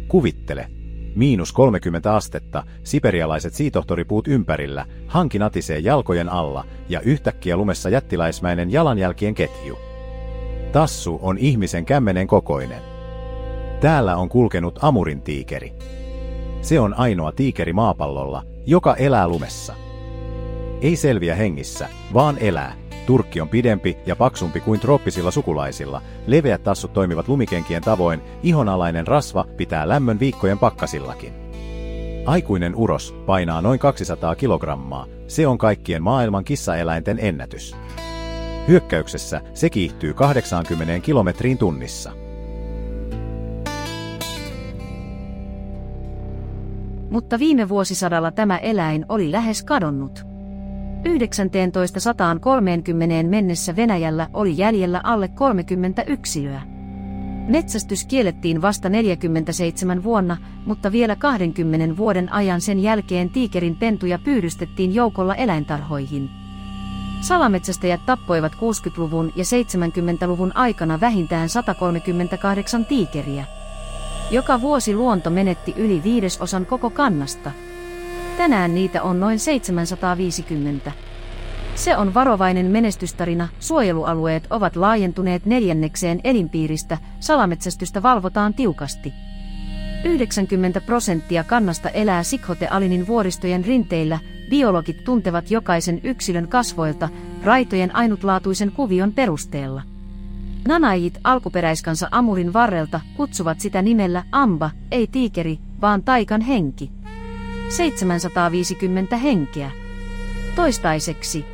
Kuvittele. -30 astetta, siperialaiset siitohtoripuut ympärillä, hanki natisee jalkojen alla ja yhtäkkiä lumessa jättiläismäinen jalanjälkien ketju. Tassu on ihmisen kämmenen kokoinen. Täällä on kulkenut Amurin tiikeri. Se on ainoa tiikeri maapallolla, joka elää lumessa. Ei selviä hengissä, vaan elää. Turkki on pidempi ja paksumpi kuin trooppisilla sukulaisilla, leveät tassut toimivat lumikenkien tavoin, ihonalainen rasva pitää lämmön viikkojen pakkasillakin. Aikuinen uros painaa noin 200 kilogrammaa, se on kaikkien maailman kissaeläinten ennätys. Hyökkäyksessä se kiihtyy 80 kilometriin tunnissa. Mutta viime vuosisadalla tämä eläin oli lähes kadonnut. 1930 mennessä Venäjällä oli jäljellä alle 30 yksilöä. Metsästys kiellettiin vasta 47 vuonna, mutta vielä 20 vuoden ajan sen jälkeen tiikerin pentuja pyydystettiin joukolla eläintarhoihin. Salametsästäjät tappoivat 60-luvun ja 70-luvun aikana vähintään 138 tiikeriä. Joka vuosi luonto menetti yli 1/5 koko kannasta. Tänään niitä on noin 750. Se on varovainen menestystarina, suojelualueet ovat laajentuneet 1/4 elinpiiristä, salametsästystä valvotaan tiukasti. 90% kannasta elää Sikhote-Alinin vuoristojen rinteillä, biologit tuntevat jokaisen yksilön kasvoilta, raitojen ainutlaatuisen kuvion perusteella. Nanaijit alkuperäiskansa Amurin varrelta kutsuvat sitä nimellä amba, ei tiikeri, vaan taikan henki. 750 henkeä. Toistaiseksi